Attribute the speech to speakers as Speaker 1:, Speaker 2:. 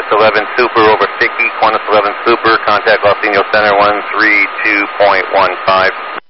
Speaker 1: 11 Super over Sticky, Qantas 11 Super, contact Los Angeles Center 132.15.